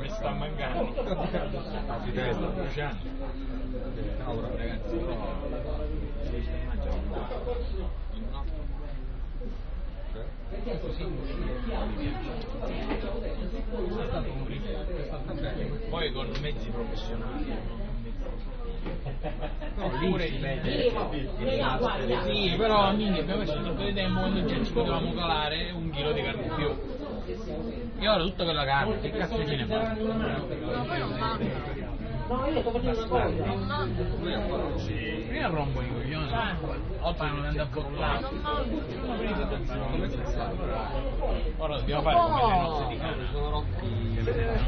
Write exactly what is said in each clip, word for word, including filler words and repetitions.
mi sta mancando. Si deve, Luciano. No, ragazzi, però si sta mangiando. Così è stato un rischio. Poi con mezzi professionali. No, lì si vede. Sì, però Nini abbiamo messo un sacco di tempo quando già ci potevamo calare un chilo di carne in più. E ora tutta quella carne, che cazzo ce ne fa? No, io sto facendo una cosa. Io rompo i coglioni. Oltre non andare a bollare. Ora dobbiamo fare come le nozze di cane. Sono rotti.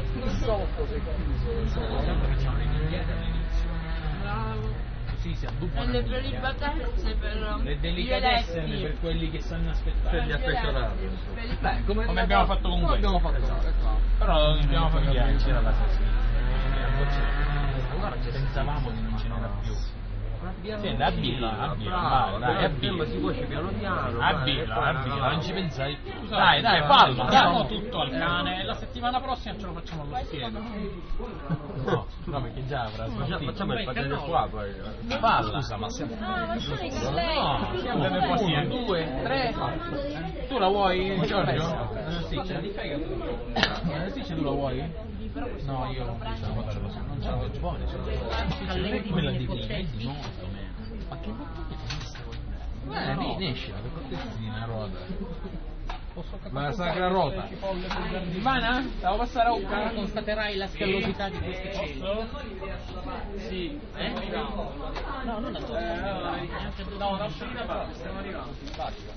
Facciamo le migliaia all'inizio. Così si addubbiano. E le prelibatezze per le delicatessen per quelli che sanno aspettare. Per gli affezionati. Beh, come, come abbiamo fatto con questo. Abbiamo fatto esatto. Però dobbiamo fare che c'era la salsina. Guarda, pensavamo che non ce n'era più. Sì, da birra, a birra, dai, a birra. Si cuoce piano piano. A birra, a birra, non ci pensai più. Dai, dai, fallo, diamo tutto al cane. La settimana prossima ce lo facciamo allo spiedo. No, no, perché già avrà sentito. Facciamo il padrone qua poi. Falla. Scusa, ma siamo... No, ma sono i colleghi. No, siamo bene posti a due, tre. Tu la vuoi, Giorgio? Sì, ce la di fai che tu la vuoi? No, io non ce la faccio, non ce la faccio buone, quella di prima è di molto meno. Ma che molto meno? Eh, no, ne esce per cortesia, Roda. Ma la sacra Rota. Ivana, stavo passare a Occa, constaterai la scallosità di queste celle. Sì. Eh? No, non la so. No, una uscita parte, stiamo arrivando. Basta.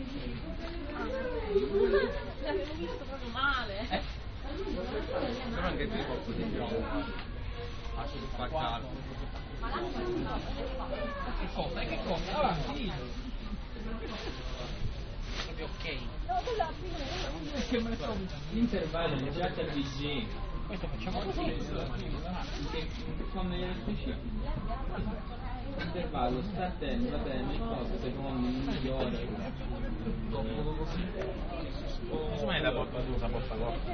L'avevo visto proprio male. Però anche qui posso dire a spaccato. Che cosa? Che cosa? Ah, sì. Proprio ok. Perché me ne sto l'intervallo di già H B G. Questo facciamo così. Quando glielo specifico. Intervallo, sta attento, va bene, cosa secondo il migliore. Insomma è da porta chiusa, porta corta.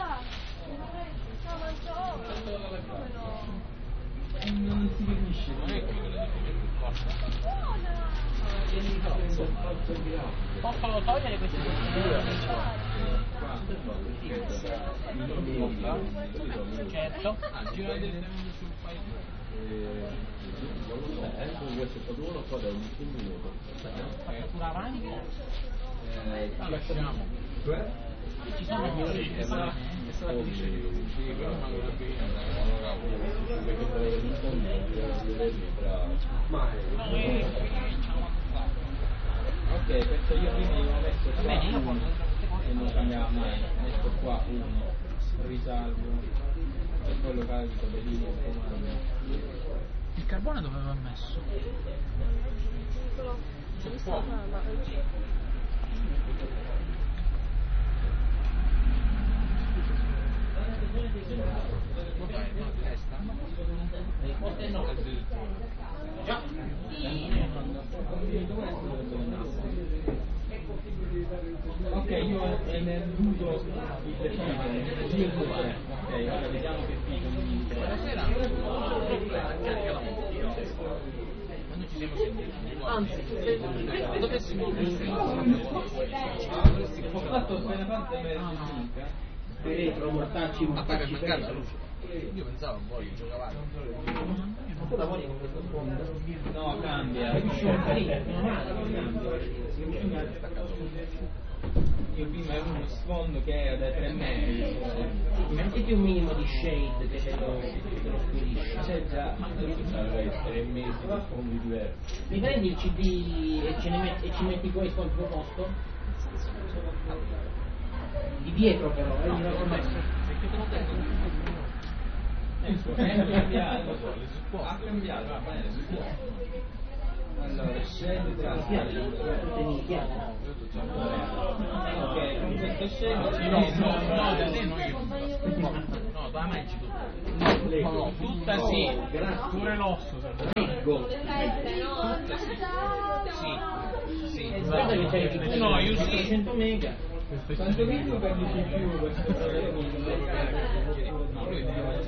Non si capisce, non è quello che è più corta. Possono togliere queste cose? Certo. Ah, gira direttamente sul paese. Questo padrone qua da un minuto. Una ranica? La lasciamo. Ci sono sì, è stata sì, però ma ok, perché io prima io ho messo qua e non cambiava mai, ho messo qua uno, risalvo e poi lo carico per lì un comando. Il carbone dove va messo? Sul fuoco. Ok, io ho emerduto il definito. Ok, ora vediamo che figo mi buonasera. Quando ci siamo sentiti? Anzi, dovessimo ho fatto appena fatto emergenza. Per portarci un attacco a casa luce. Io pensavo voi giocavate. Ma tu lavori con questo sfondo? No, cambia. Io prima ero uno sfondo che era da tre metri. Mettiti un minimo di shade che te lo, te lo scurisce. C'è già, ma avrei tre mesi di sfondi diversi. Mi prendi il C D e, ce ne metti, e ci metti questo al tuo posto? Di dietro però, eh, no, non messo. Perché te l'ho detto? È cambiato, ha cambiato, va bene, si può. Allora, scegli tra ok, con questo scegli no, no, no, da te non io. No, da me ci tu. No, tutta sì, pure l'osso. Ecco. Tutta sì. Sì, sì. Guarda che c'è no, io sì. cento mega. Quanto meno per di più questo problema. No, lui deve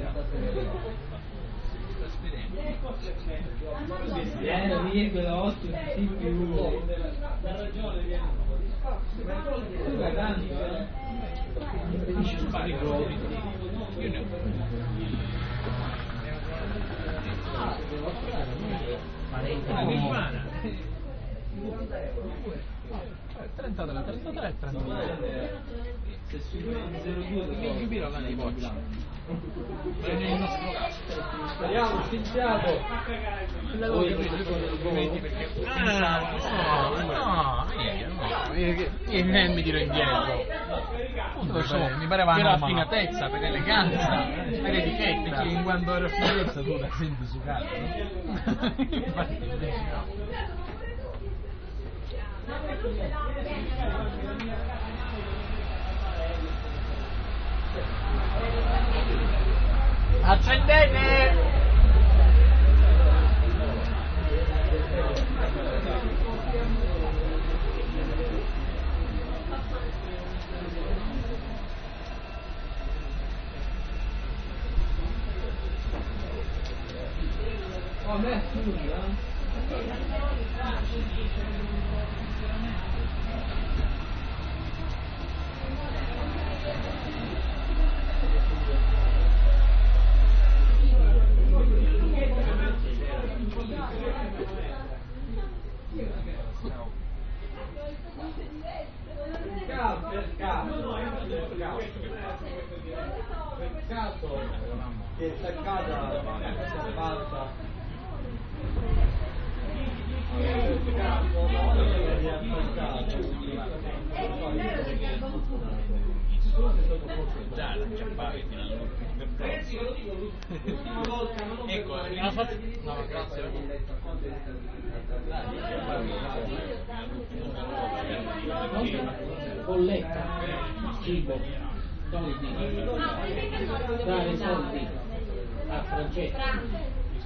Eh, lì quello otto di più. La ragione viene. Tu vai tanto, eh? dici fare i gol. Io ne ho una settimana. trentatré, trentatré, trentatré. Se si zero due Il giubilo là nei bocci. Nel nostro caso. speriamo, scienziato. L'avevo capito, io con i commenti perché pensavo, no, no, io no, io, io mi tiro indietro. Lo so, mi pareva per raffinatezza, per eleganza, per etichetta. Perché in quanto a raffinatezza tu la senti su cazzo. Infatti invece no. Accendete! Oh, a me studio, eh? Peccato che è staccata questa fatta. Già la acciappavi fino ecco, la faccio. No, grazie. Bolletta, cibo, soldi, dare soldi a Francesco.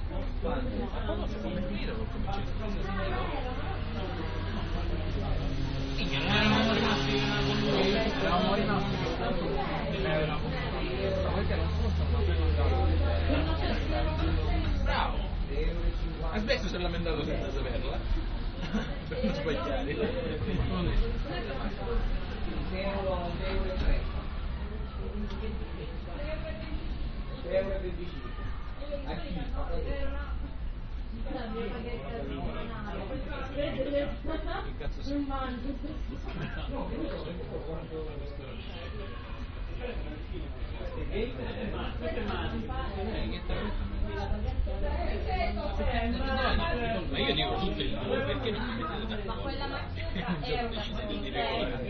Eravamo rimasti eravamo rimasti bravo, ha smesso si è lamentato senza saperla per non sbagliare. Che cazzo sei? Ma io dico tutte e due perché non mi mettete d'accordo? Ma quella macchina era decide di dire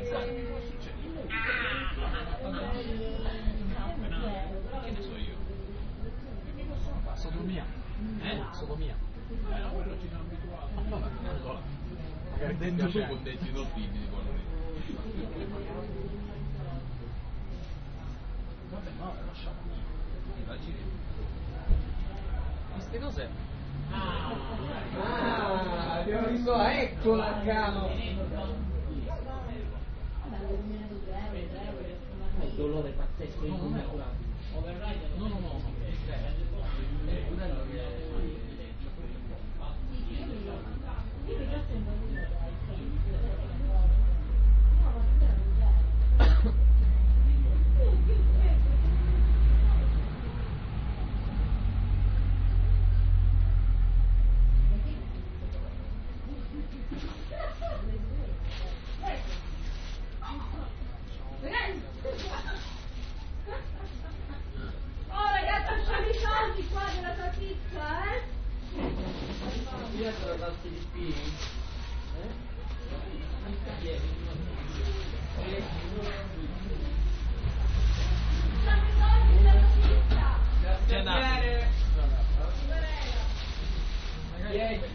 che ne so io? Sodomia. Eh? Sodomia. Eh, no, quello ci siamo abituati. Ma vabbè, non so. Magari dentro tu con dei tirolini di quello lì. Vabbè, no, lasciamo. La giri. Queste cose. Ah, abbiamo visto, ecco l'arcano. Il dolore pazzesco in cui No, no, no. Oh ragazzi, lasciami i soldi qua della tua pizza, eh? Dietro la tasta di spini. Lasciami i soldi della tua pizza! C'è andato. dieci.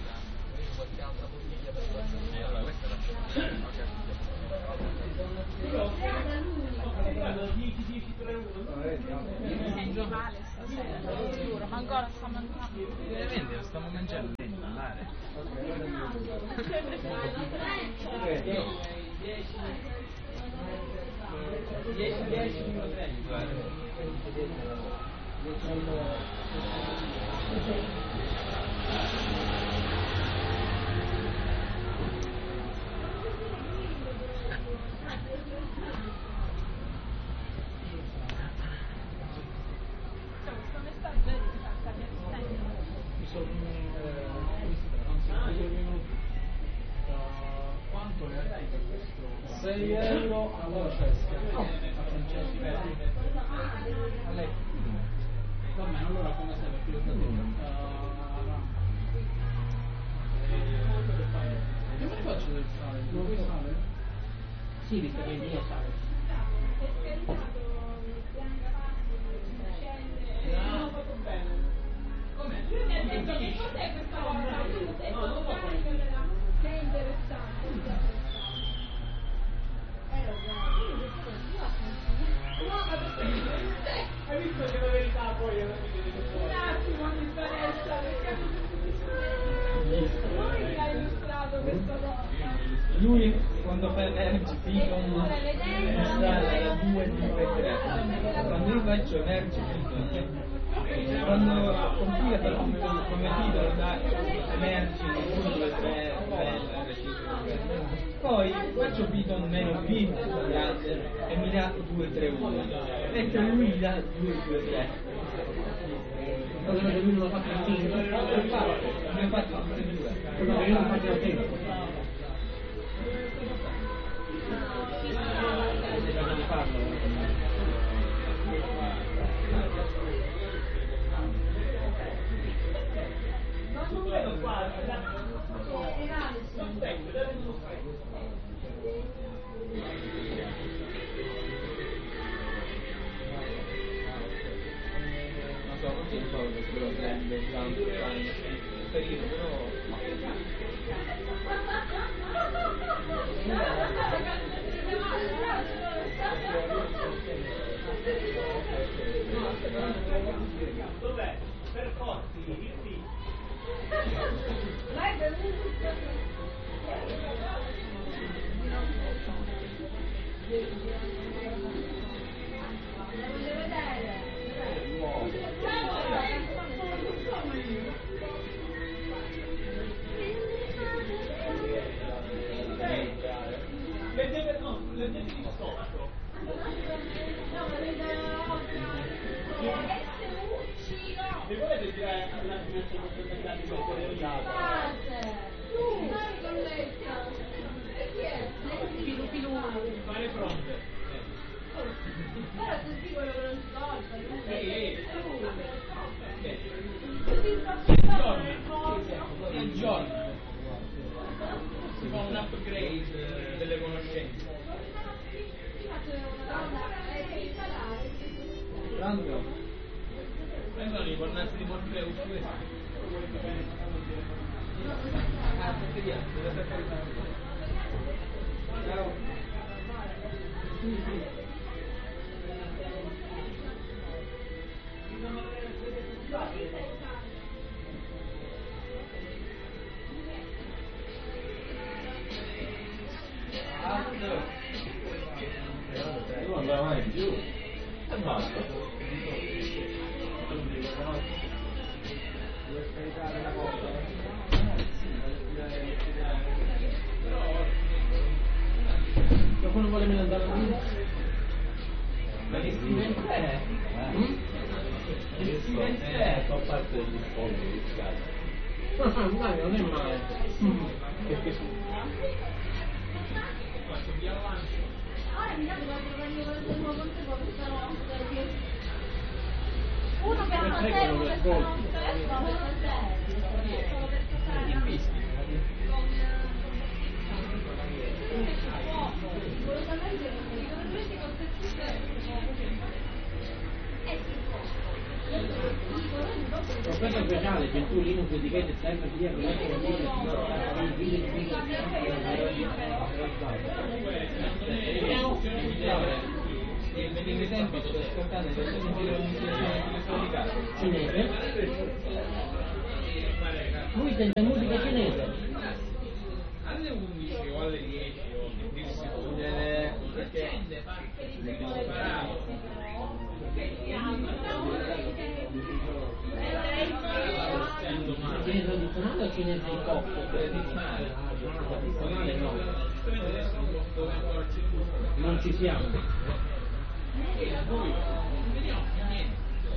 Allora, questa è la Male stasera, te lo giuro, ma ancora sta mangiando. veramente lo stiamo mangiando dentro andare. Ok. dieci dieci meno trenta. Quanto è per questo? sei euro a Francesca. No, a Francesca. A lei. Va bene, allora come stai per più Come faccio del sale? Non vuoi sale? Sì, visto che il mio sale. Cos'è questa cosa? No, non lo so. Che è interessante. Eh, lo hai visto che la verità poi alla fine un attimo mi interessa perché lui mi ha illustrato questa cosa. Lui quando fa Energy Piton era due, due, tre. Quando io faccio Energy Piton, quando compila come, come titolo da Energy uno, due, tre, poi faccio Python meno B grande e mi dà due, tre, uno, mentre lui mi dà due, due, tre. Quello che lui non lo fa più in Abbiamo fatto tutte e due. quello che io non faccio da tempo. Bisogna di farlo. Non vedo qua, non Non so, non so se quello prende tanto periodo, però Dov'è? Per forti, il P. Vai per voglio vedere. Leggete, no, leggete di stomaco. No, ma vedere occhio. Mi volete tirare una finestra con questa grande materialità? Tu, dai con Letta. Chi è? Pilu pilu. Fare fronte. Però tu sì quello che non si tolta. Ehi, ehi. il giorno si fa un upgrade delle conoscenze. Tanto vengono i cornazzi di Morpheus questi. Ah, perché via? Deve attaccare ciao. Sì, sì. Non andava mai più e basta. Qualcuno vuole me ne andare qui? Ma che schifezza è? Che schifezza è? Fa parte degli sfondi iniziali. Dai, non è male. Perché sì? Ora mi date quattro prendere queste nuove cose con questa notte. Uno per una serie, uno per questa notte, adesso va per la serie. Solo per giocare a volutamente dovresti contestare. Eh sì. Professor speciale, Gentù, Linux, etichette, sempre via, non è che non Vedete i tempi, sto ascoltando le musica cinese. Lui sente musica cinese. alle undici o alle dieci o perché dipende, separato. Cine tradizionale o cine dei cocco? Tradizionale. Tradizionale no. Non ci siamo. Vediamo, niente.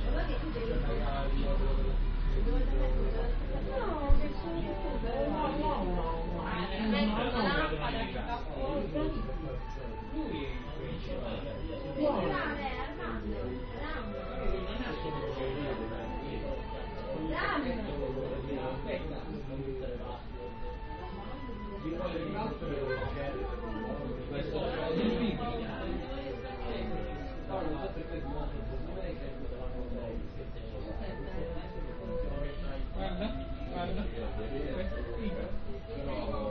Guarda, guarda, questo è figo.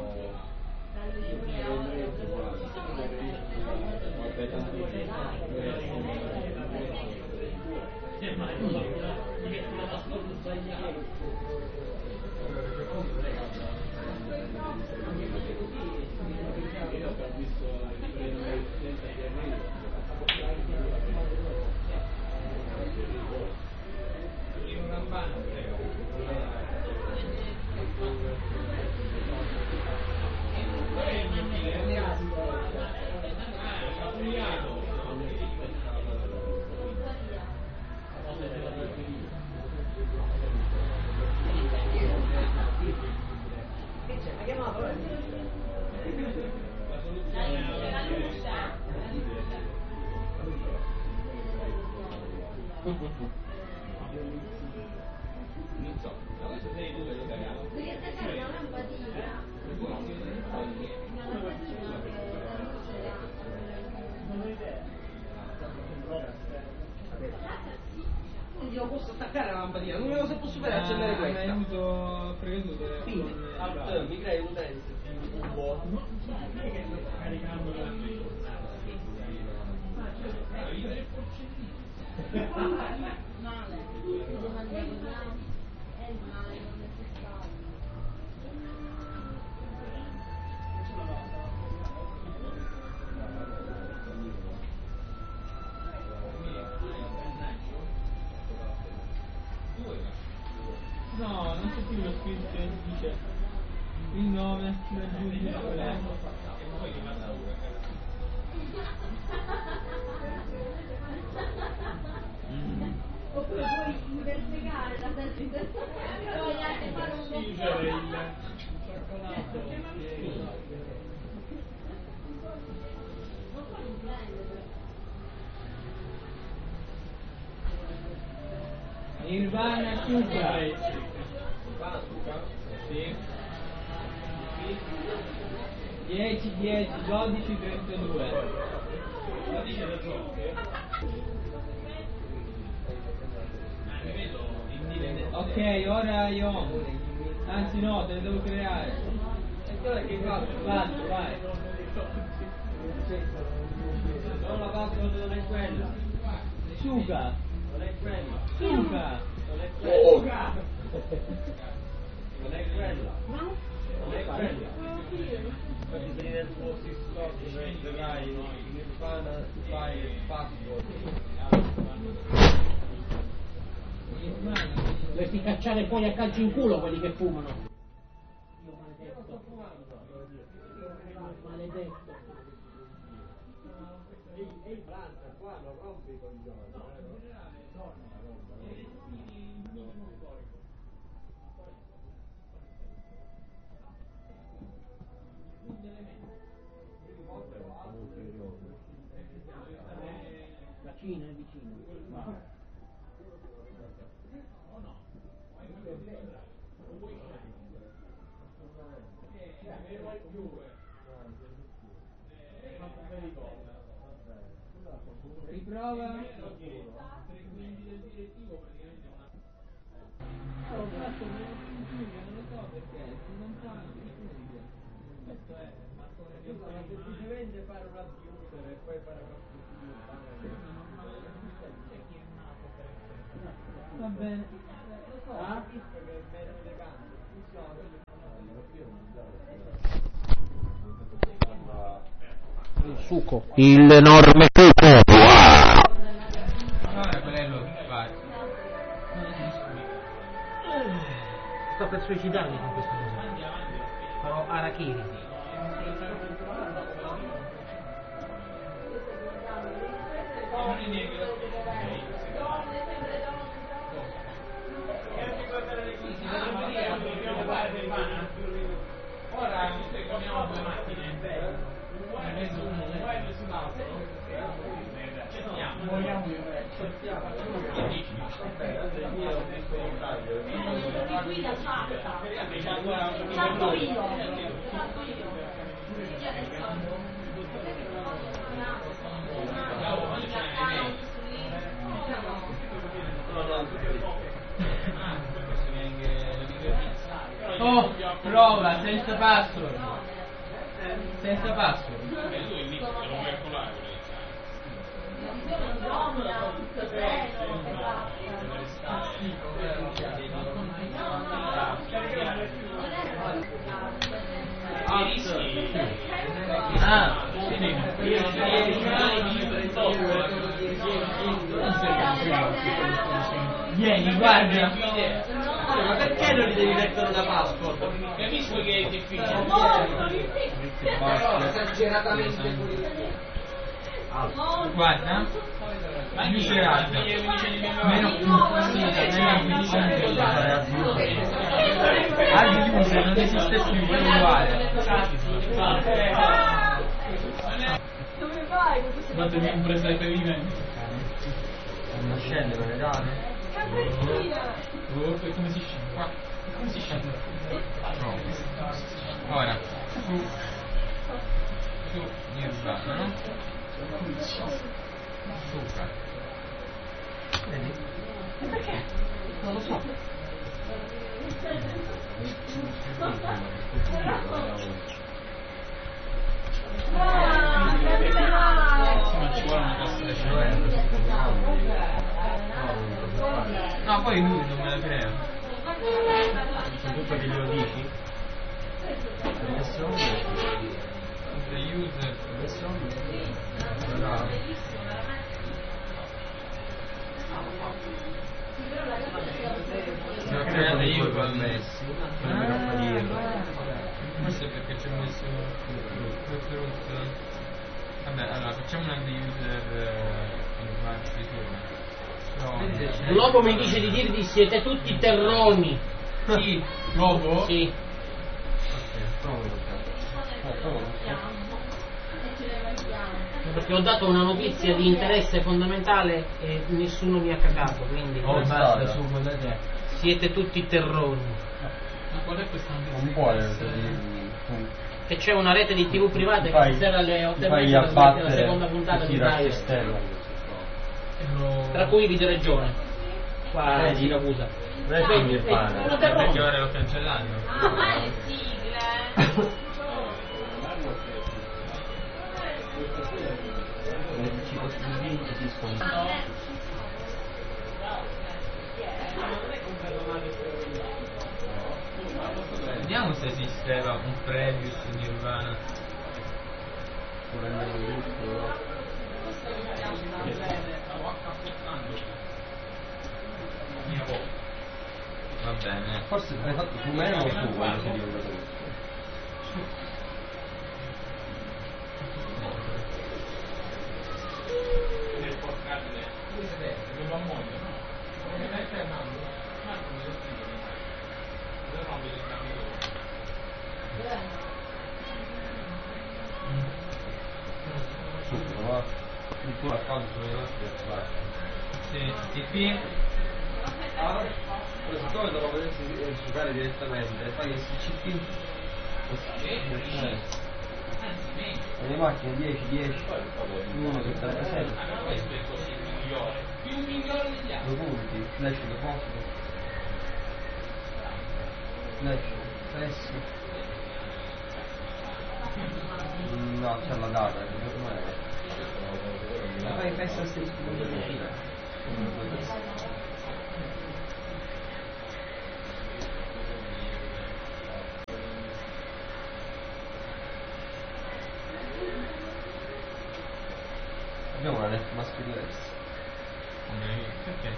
Non so, adesso sei tu che lo cagavo. Perché stai una lampadina. Non glielo posso attaccare la lampadina, l'unica cosa che posso fare è accendere Hai questa. avuto fregature? Fine. Con- Mi crei l'utenza. Un po'. Male. Devo andare là. È il male, non è necessario. No, non c'è più lo scritto che dice il nome del giudice. Oppure puoi investigare la testa vogliate fare un Scrivere il messaggio. cioccolato. Non puoi prendere. Nirvana Suka. Sì. dieci, dieci, dodici, trentadue. La dice da gioco. Mi vedo indipendente. Ok, ora io. Anzi no, te ne devo creare. E quella che fa? Vai, vai. Non la password non è quella. Suka. Non è quella. Suka. Non è quella. Non è quella. Non è quella. Questi venire nel tuo sistema dove dovrai Nirvana fai il password. Dovresti cacciare fuori a calci in culo quelli che fumano. Io maledetto. Maledetto. Ehi, Francia, qua non rompi i coglioni. La Cina è vicino. Riprova. Oh, cazzo, non lo so perché, non fa questo è Bisogna semplicemente fare una chiusura e poi fare una va bene. ah? Visto che è meno elegante, funziona. suco. L'enorme suco. Allora, qual è lo vai. Sto per suicidarmi con questa cosa. Farò Harakiri. Ora comiamo due macchine. Vogliamo Di guida fatta. Fatto io. Fatto io. Quindi adesso Oh, prova, senza password. Senza password. Ah, vieni, guarda. Ma perché non gli devi mettere una passport? Capisco che è difficile. Esageratamente Guarda, ma chi c'era? Meno al user non esiste più, è uguale. dove vai? Datemi un presepe vivente. non scende con le date. Oh, e come si scende? Qua. Come si scende? No. Ora, su, su, Nirvana, no? Sopra. Vedi? E perché? Non lo so. Ah, Ma ci vuole una cassa da cento. No, poi lui non me la crea. Soprattutto che glielo dici? Adesso The user. adesso allora L'ho creata io con Messi non troppo dietro. Forse perché ci ho messo questo rosso. Vabbè, allora facciamo una di user in smart ritorno. L'uomo mi dice di dirvi siete tutti terroni. Sì, l'uomo? Sì. Perché ho dato una notizia di interesse fondamentale e nessuno mi ha cagato, quindi Oh, basta su quella te. siete tutti terroni. Ma qual è questa notizia? Non puoi Che c'è una rete di tv private che fai, stasera alle otto e fai mezza trasmette la abbattere seconda puntata di Drive, stella. tra cui Videoregione qua a Siracusa. Quindi il pane. Sono Perché terroni. ora lo cancellando? ah, ma le sigle. Vediamo se esisteva un previous Nirvana. Va bene. Forse hai fatto su me o su quando sei diventato questo? Su, prova il tuo account sulle nostre attivate. Sì, e qui? Ah, però siccome te lo potessi giocare direttamente, fai il C C P. Eh. Le macchine dieci, dieci, uno che trentasei. Questo è così migliore. Più migliore degli altri. Due punti, flash deposito. Flash, flash. No, c'è la data, secondo me. Ma fai festa stesso come Abbiamo una net maschilessa. Come perché?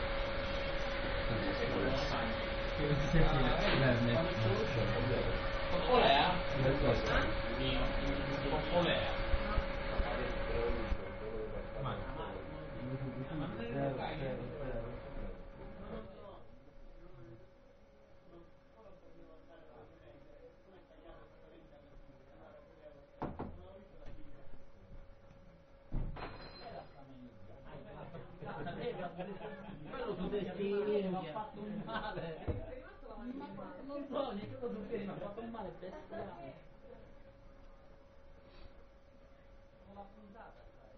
Che non si sente l'erne. Olea? Nel posto. Olea. Ma Quello su destini mi ha fatto un male. Non so, neanche lo so che mi ha fatto un male bestiale. Una puntata, sai.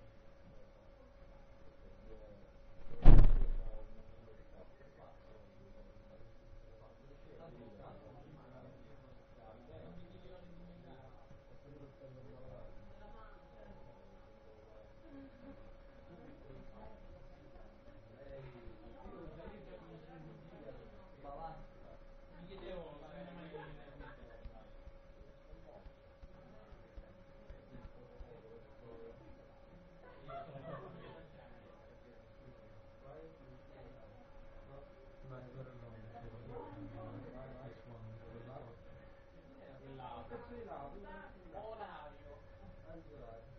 Orario.